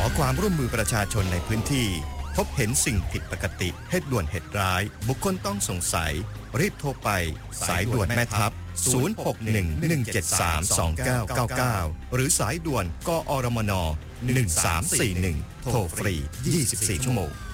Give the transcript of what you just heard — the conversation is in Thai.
อความร่วมมือประชาชนในพื้นที่พบเห็นสิ่งผิดปกติเหตุด่วนเหตุร้ายบุคคลต้องสงสัยรีบโทรไปสายด่วนแม่ทัพ0611732999หรือสายด่วนกอรมน1341โทรฟรี24ชั่วโมง